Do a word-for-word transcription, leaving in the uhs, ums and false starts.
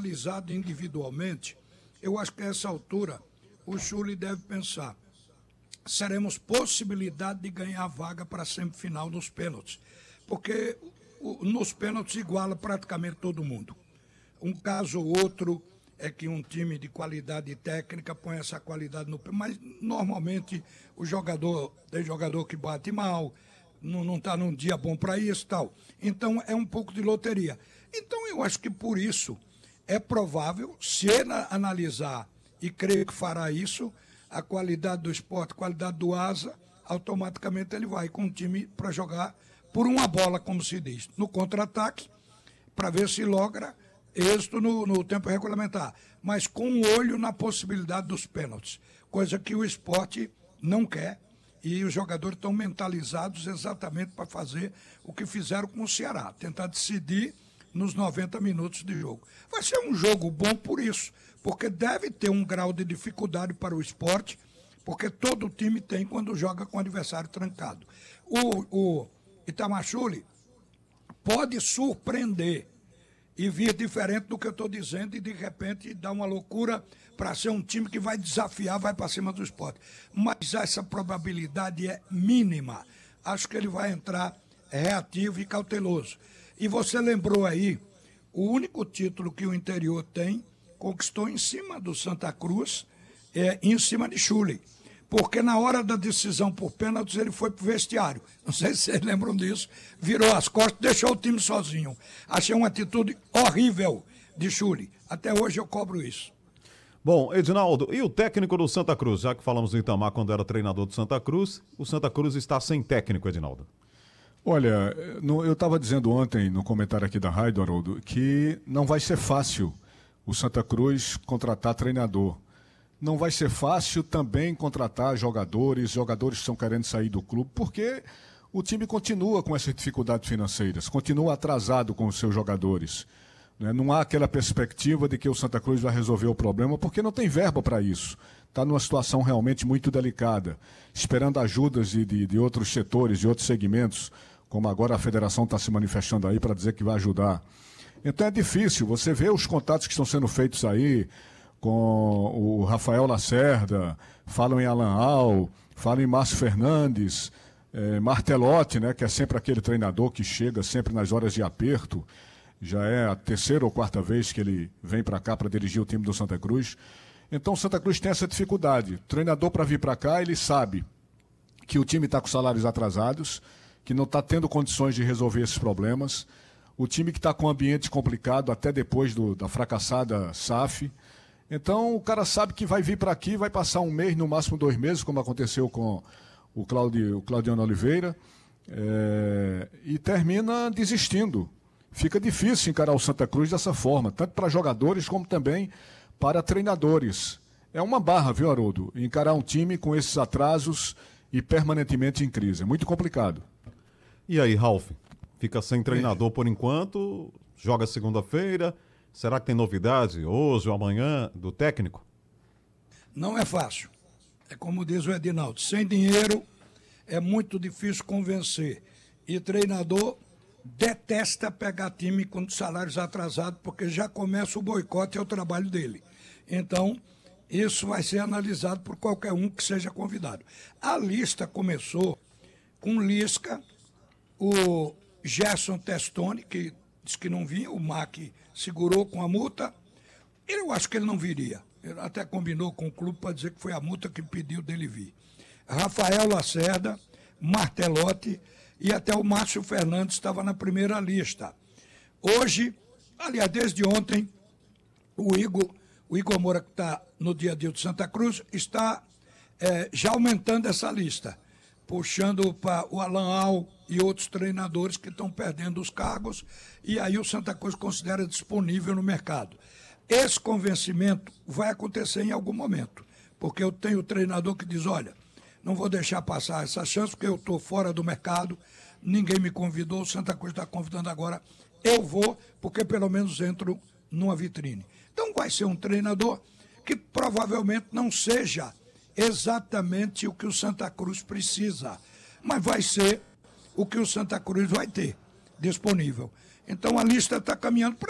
analisado individualmente, eu acho que a essa altura o Chuli deve pensar: seremos possibilidade de ganhar a vaga para a semifinal nos pênaltis, porque o, nos pênaltis iguala praticamente todo mundo. Um caso ou outro é que um time de qualidade técnica põe essa qualidade no pênalti, mas normalmente o jogador, tem jogador que bate mal, não está num dia bom para isso e tal. Então é um pouco de loteria. Então eu acho que por isso é provável, se ele analisar, e creio que fará isso, a qualidade do esporte, a qualidade do Asa, automaticamente ele vai com um time para jogar por uma bola, como se diz, no contra-ataque, para ver se logra êxito no, no tempo regulamentar, mas com um olho na possibilidade dos pênaltis, coisa que o esporte não quer, e os jogadores estão mentalizados exatamente para fazer o que fizeram com o Ceará, tentar decidir nos noventa minutos de jogo. Vai ser um jogo bom por isso, porque deve ter um grau de dificuldade para o esporte, porque todo time tem quando joga com o adversário trancado. O, o Itamachule pode surpreender e vir diferente do que eu estou dizendo e de repente dar uma loucura para ser um time que vai desafiar, vai para cima do esporte. Mas essa probabilidade é mínima. Acho que ele vai entrar reativo e cauteloso. E você lembrou aí, o único título que o interior tem, conquistou em cima do Santa Cruz, é, em cima de Chuli. Porque na hora da decisão por pênaltis ele foi pro vestiário. Não sei se vocês lembram disso. Virou as costas, deixou o time sozinho. Achei uma atitude horrível de Chuli. Até hoje eu cobro isso. Bom, Edinaldo, e o técnico do Santa Cruz? Já que falamos do Itamar quando era treinador do Santa Cruz, o Santa Cruz está sem técnico, Edinaldo. Olha, no, eu estava dizendo ontem no comentário aqui da rádio, Haroldo, que não vai ser fácil o Santa Cruz contratar treinador. Não vai ser fácil também contratar jogadores, jogadores que estão querendo sair do clube, porque o time continua com essas dificuldades financeiras, continua atrasado com os seus jogadores. Né? Não há aquela perspectiva de que o Santa Cruz vai resolver o problema, porque não tem verba para isso. Está numa situação realmente muito delicada, esperando ajudas de, de, de outros setores, de outros segmentos, como agora a federação está se manifestando aí para dizer que vai ajudar. Então é difícil, você vê os contatos que estão sendo feitos aí, com o Rafael Lacerda, falam em Alan Al, falam em Márcio Fernandes, é, Martelotti, né, que é sempre aquele treinador que chega sempre nas horas de aperto, já é a terceira ou quarta vez que ele vem para cá para dirigir o time do Santa Cruz. Então o Santa Cruz tem essa dificuldade. O treinador, para vir para cá, ele sabe que o time está com salários atrasados, que não está tendo condições de resolver esses problemas, o time que está com um ambiente complicado até depois do, da fracassada S A F. Então o cara sabe que vai vir para aqui, vai passar um mês, no máximo dois meses, como aconteceu com o, Claudio, o Claudiano Oliveira, é, e termina desistindo. Fica difícil encarar o Santa Cruz dessa forma, tanto para jogadores como também para treinadores. É uma barra, viu, Haroldo? Encarar um time com esses atrasos e permanentemente em crise. É muito complicado. E aí, Ralf? Fica sem treinador por enquanto, joga segunda-feira. Será que tem novidade hoje ou amanhã do técnico? Não é fácil. É como diz o Edinaldo, sem dinheiro é muito difícil convencer. E treinador detesta pegar time com salários atrasados, porque já começa o boicote ao trabalho dele. Então, isso vai ser analisado por qualquer um que seja convidado. A lista começou com Lisca, o Gerson Testoni, que disse que não vinha, o M A C segurou com a multa. Eu acho que ele não viria. Ele até combinou com o clube para dizer que foi a multa que pediu dele vir. Rafael Lacerda, Martelotti e até o Márcio Fernandes estava na primeira lista. Hoje, aliás, desde ontem, o Igor, o Igor Moura, que está no dia a dia de Santa Cruz, está é, já aumentando essa lista, puxando para o Alan Al e outros treinadores que estão perdendo os cargos, e aí o Santa Cruz considera disponível no mercado. Esse convencimento vai acontecer em algum momento, porque eu tenho treinador que diz, olha, não vou deixar passar essa chance, porque eu estou fora do mercado, ninguém me convidou, o Santa Cruz está convidando agora, eu vou, porque pelo menos entro numa vitrine. Então vai ser um treinador que provavelmente não seja exatamente o que o Santa Cruz precisa, mas vai ser o que o Santa Cruz vai ter disponível. Então a lista está caminhando para